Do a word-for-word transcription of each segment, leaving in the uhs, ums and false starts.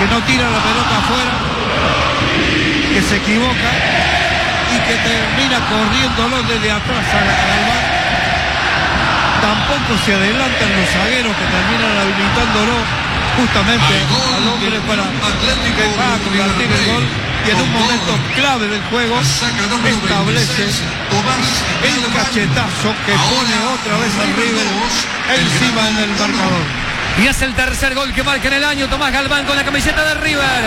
que no tira la pelota afuera, que se equivoca y que termina corriéndolo desde atrás a Galván. Tampoco se adelantan los zagueros que terminan habilitándolo justamente al hombre para que va a convertir el gol, y en un momento clave del juego establece el cachetazo que pone otra vez al River encima en el marcador. Y es el tercer gol que marca en el año Tomás Galván con la camiseta de River.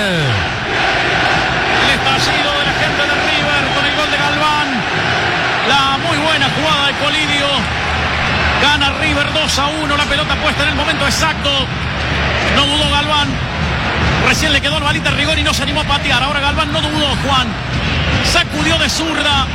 El estallido de la gente de River con el gol de Galván. La muy buena jugada de Colidio. Gana River dos a uno, la pelota puesta en el momento exacto. No dudó Galván. Recién le quedó el balita a Rigoni y no se animó a patear. Ahora Galván no dudó, Juan. Sacudió de zurda.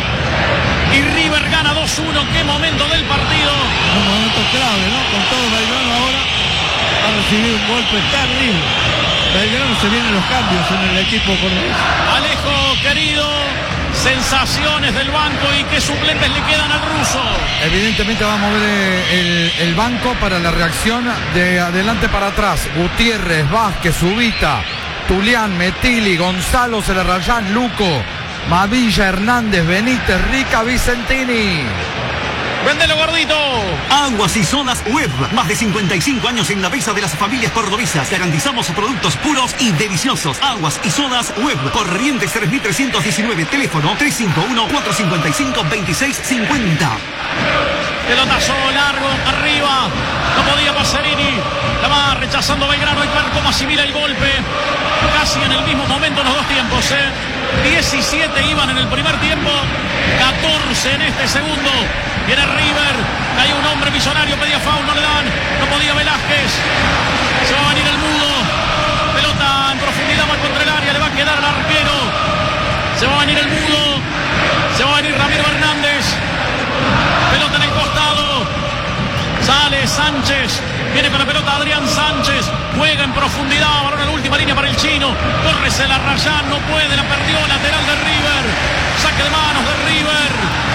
Y River gana dos uno. Qué momento del partido. Un momento clave, ¿no? Con todo Belgrano ahora ha recibido un golpe terrible. Belgrano se vienen los cambios en el equipo cordobés. Alejo, querido, sensaciones del banco y qué suplentes le quedan al ruso. Evidentemente va a mover el, el banco para la reacción de adelante para atrás. Gutiérrez, Vázquez, Zubita, Tulián, Metili, Gonzalo, Celarrayán, Luco, Mavilla, Hernández, Benítez, Rica, Vicentini. ¡Véndelo, gordito! Aguas y Sodas Web. Más de cincuenta y cinco años en la mesa de las familias cordobesas. Garantizamos productos puros y deliciosos. Aguas y Sodas Web. Corrientes tres mil trescientos diecinueve. Teléfono tres cinco uno, cuatro cinco cinco, dos seis cinco cero. Pelotazo largo, arriba. No podía Pacerini. La va rechazando Belgrano. Hay que ver cómo asimila el golpe. Casi en el mismo momento en los dos tiempos, ¿eh? diecisiete iban en el primer tiempo, catorce en este segundo. Viene River, hay un hombre millonario, pedía foul, no le dan, no podía Velázquez. Se va a venir el mudo. Pelota en profundidad, más contra el área, le va a quedar al arquero. Se va a venir el mudo. Se va a venir Ramiro Hernández. Pelota en el costado. Sale Sánchez. Viene con la pelota Adrián Sánchez. Juega en profundidad. Balón en la última línea para el chino. Corre Celarrayán. No puede. La perdió. Lateral de River. Saque de manos de River.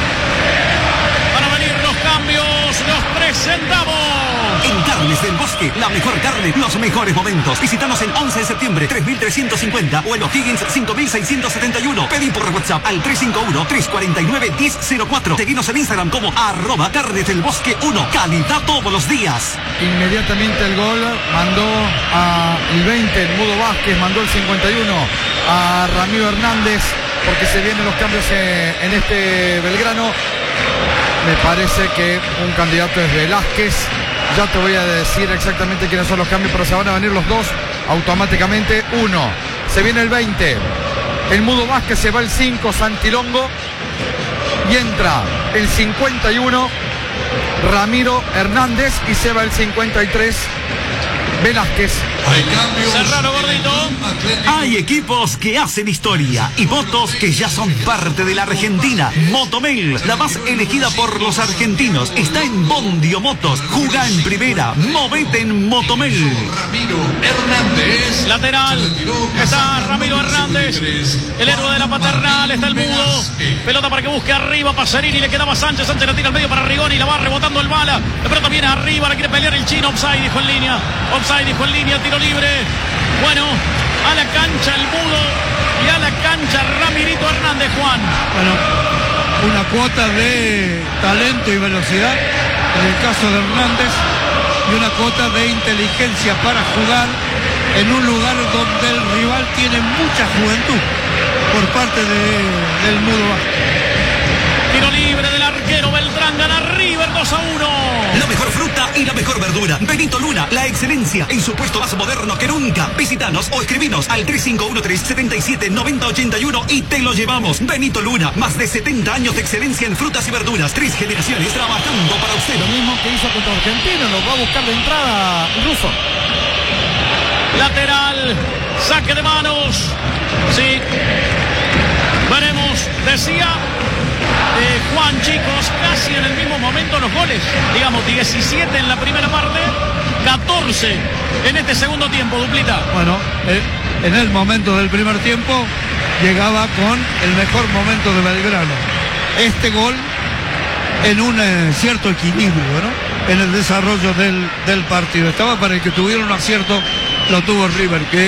Van a venir los cambios. Los presentamos. En Carnes del Bosque, la mejor carne, los mejores momentos. Visítanos en once de septiembre, tres mil trescientos cincuenta o en O'Higgins cinco mil seiscientos setenta y uno. Pedí por WhatsApp al tres cinco uno, tres cuatro nueve, uno cero cero cuatro. Seguinos en Instagram como arroba Carnes del Bosque uno. Calidad todos los días. Inmediatamente el gol mandó a el veinte, el Mudo Vázquez, mandó el cincuenta y uno a Ramiro Hernández, porque se vienen los cambios en este Belgrano. Me parece que un candidato es Velázquez. Ya te voy a decir exactamente quiénes son los cambios, pero se van a venir los dos automáticamente. Uno, se viene el veinte, el Mudo Vázquez, se va el cinco, Santilongo, y entra el cincuenta y uno, Ramiro Hernández, y se va el cincuenta y tres, Velázquez. Cerralo, gordito. Hay equipos que hacen historia y motos que ya son parte de la Argentina. Motomel, la más elegida por los argentinos, está en Bondio Motos. Juga en primera, movete en Motomel. Ramiro Hernández. Lateral. Está Ramiro Hernández, el héroe de la paternal. Está el mudo. Pelota para que busque arriba Pacerini. Le quedaba Sánchez. Sánchez la tira al medio para Rigoni. La va rebotando el bala. La pelota viene arriba. La quiere pelear el chino. Offside, dijo en línea. Offside, dijo en línea. Tiro libre. Bueno, a la cancha el mudo y a la cancha Ramirito Hernández, Juan. Bueno, una cuota de talento y velocidad en el caso de Hernández, y una cuota de inteligencia para jugar en un lugar donde el rival tiene mucha juventud por parte de, del mudo. Tiro libre del arquero Beltrán. Gana River dos a uno. La mejor fruta y la mejor verdura. Benito Luna, la excelencia en su puesto más moderno que nunca. Visítanos o escribinos al tres cinco uno tres, siete siete, nueve cero ocho uno y te lo llevamos. Benito Luna, más de setenta años de excelencia en frutas y verduras. Tres generaciones trabajando para usted. Lo mismo que hizo contra Argentina, lo va a buscar de entrada el ruso. Lateral, saque de manos. Sí. Veremos, decía eh, Juan, chicos, casi en el mismo momento los goles. Digamos, diecisiete en la primera parte, catorce en este segundo tiempo, duplita. Bueno, eh, en el momento del primer tiempo llegaba con el mejor momento de Belgrano. Este gol en un eh, cierto equilibrio, ¿no? En el desarrollo del, del partido. Estaba para el que tuviera un acierto, lo tuvo River, que